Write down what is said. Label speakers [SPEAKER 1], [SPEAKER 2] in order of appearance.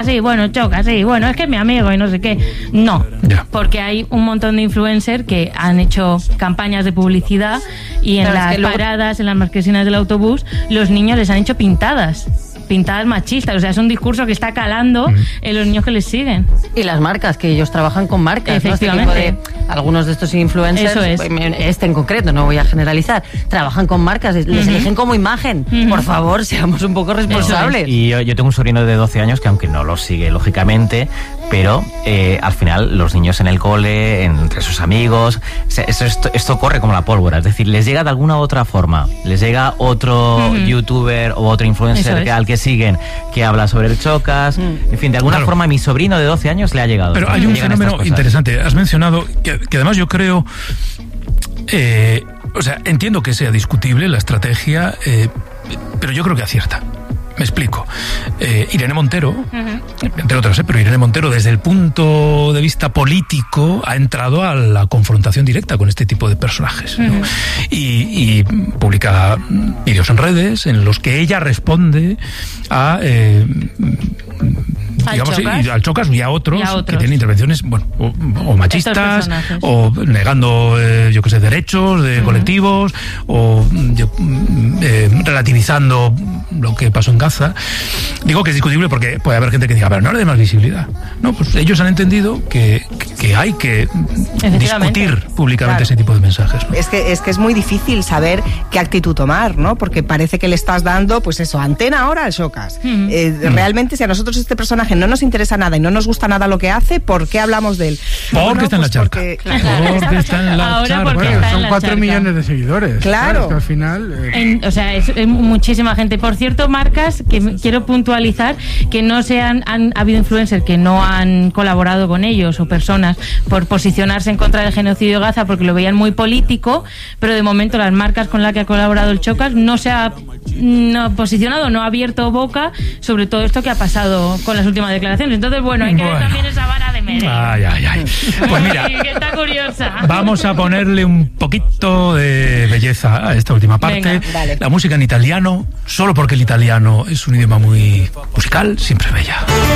[SPEAKER 1] sí, bueno, choca, sí, bueno, es que es mi amigo y no sé qué. No, porque hay un montón de influencers que han hecho campañas de publicidad y en las paradas, en las marquesinas del autobús, los niños les han hecho pintadas machistas, o sea, es un discurso que está calando en los niños que les siguen.
[SPEAKER 2] Y las marcas, que ellos trabajan con marcas,
[SPEAKER 1] efectivamente,
[SPEAKER 2] ¿no? Este tipo de, algunos de estos influencers,
[SPEAKER 1] eso es.
[SPEAKER 2] Este en concreto, no voy a generalizar, trabajan con marcas, les eligen como imagen. Por favor, seamos un poco responsables.
[SPEAKER 3] Y yo tengo un sobrino de 12 años que, aunque no lo sigue, lógicamente, pero al final los niños en el cole, entre sus amigos, esto corre como la pólvora, es decir, les llega de alguna u otra forma, les llega otro youtuber o otro influencer al que siguen, que habla sobre el Chocas, en fin, de alguna forma a mi sobrino de 12 años le ha llegado.
[SPEAKER 4] Pero hay un fenómeno interesante, has mencionado, que además yo creo, o sea, entiendo que sea discutible la estrategia, pero yo creo que acierta. Me explico. Irene Montero, entre otras, pero Irene Montero, desde el punto de vista político, ha entrado a la confrontación directa con este tipo de personajes, ¿no? Y publica vídeos en redes en los que ella responde a digamos, al Chocas y a otros que tienen intervenciones, bueno, o machistas, o negando, yo qué sé, derechos de colectivos, o relativizando lo que pasó en Gaza. Digo que es discutible porque puede haber gente que diga, pero no le dé más visibilidad. No, pues ellos han entendido que hay que discutir públicamente ese tipo de mensajes, ¿no?
[SPEAKER 5] Es que es muy difícil saber qué actitud tomar, ¿no? Porque parece que le estás dando, pues eso, antena ahora al Chocas. Realmente, si a nosotros este personaje no nos interesa nada y no nos gusta nada lo que hace, ¿por qué hablamos de él?
[SPEAKER 4] Porque está en la charca.
[SPEAKER 5] Porque
[SPEAKER 4] está en la charca.
[SPEAKER 6] Bueno, son 4 millones de seguidores.
[SPEAKER 5] Claro.
[SPEAKER 6] Que al final...
[SPEAKER 1] o sea, es muchísima gente. Por cierto, marcas que quiero puntualizar que no han habido influencers que no han colaborado con ellos o personas por posicionarse en contra del genocidio de Gaza porque lo veían muy político, pero de momento las marcas con las que ha colaborado el Chocas no se ha posicionado, no ha abierto boca sobre todo esto que ha pasado con las últimas declaraciones. Entonces, bueno, hay que ver también esa vara de merengue.
[SPEAKER 4] Ay. Pues mira,
[SPEAKER 1] que está curiosa.
[SPEAKER 4] Vamos a ponerle un poquito de belleza a esta última parte.
[SPEAKER 5] Venga, vale.
[SPEAKER 4] La música en italiano, solo porque el italiano es un idioma muy musical, siempre es bella.